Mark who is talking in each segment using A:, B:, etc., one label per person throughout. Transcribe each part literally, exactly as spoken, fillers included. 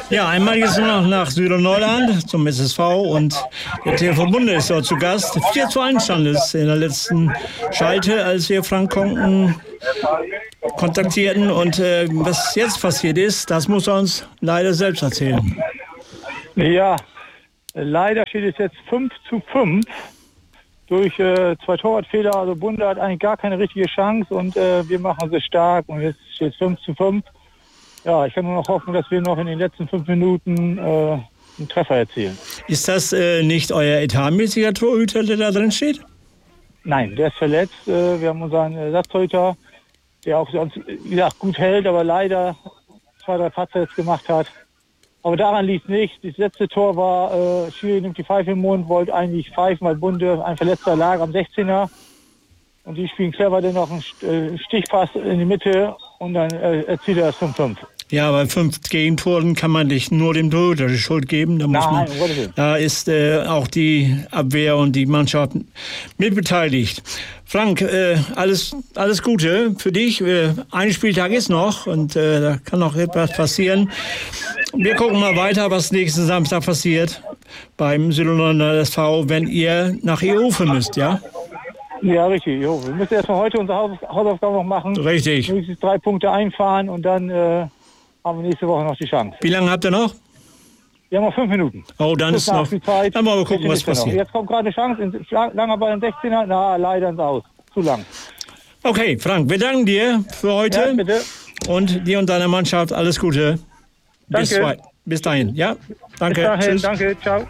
A: Ja, einmal jetzt noch nach Süderneuland zum S S V und der T V Bunde ist dort zu Gast. vier zu eins stand es in der letzten Schalte, als wir Frank Konken kontaktierten. Und äh, was jetzt passiert ist, das muss er uns leider selbst erzählen.
B: Ja, leider steht es jetzt fünf zu fünf durch äh, zwei Torwartfehler. Also Bunde hat eigentlich gar keine richtige Chance und äh, wir machen sie stark und jetzt steht es fünf zu fünf. Ja, ich kann nur noch hoffen, dass wir noch in den letzten fünf Minuten äh, einen Treffer erzielen.
A: Ist das äh, nicht euer etatmäßiger Torhüter, der da drin steht?
B: Nein, der ist verletzt. Äh, wir haben unseren Ersatztorhüter, der auch sonst, wie gesagt, gut hält, aber leider zwei, drei Patzer jetzt gemacht hat. Aber daran liegt es nicht. Das letzte Tor war, äh, Schiri nimmt die Pfeife im Mund, wollte eigentlich pfeifen, weil Bunde ein Verletzter lag am sechzehner. Und die spielen clever dann noch einen Stichpass in die Mitte und dann äh, erzielt er das fünf fünf.
A: Ja, bei fünf Gegentoren kann man nicht nur dem Torhüter die Schuld geben. Da, muss
B: Nein,
A: man, da ist äh, auch die Abwehr und die Mannschaft mit beteiligt. Frank, äh, alles, alles Gute für dich. Äh, ein Spieltag ist noch und äh, da kann noch etwas passieren. Wir gucken mal weiter, was nächsten Samstag passiert beim Süderneuland S V, wenn ihr nach Eofe müsst, ja?
B: Ja, richtig. Jo. Wir müssen erstmal heute unsere Hausaufgaben noch machen.
A: Richtig.
B: Nächstes drei Punkte einfahren und dann äh, haben wir nächste Woche noch die Chance.
A: Wie lange habt ihr noch?
B: Wir haben noch fünf Minuten.
A: Oh, dann ist noch.
B: Zeit.
A: Dann wollen wir gucken, was passiert.
B: Jetzt kommt gerade eine Chance. Langer Ball im sechzehner. Na, leider ins Aus. Zu lang.
A: Okay, Frank, wir danken dir für heute.
B: Ja, bitte.
A: Und dir und deiner Mannschaft alles Gute.
B: Danke.
A: Bis, zwei, bis dahin. Ja, danke.
B: Bis dahin.
A: Tschüss.
B: Danke. Ciao.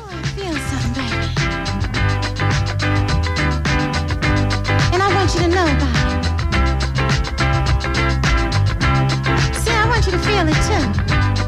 C: You to know about it. See, I want you to feel it too.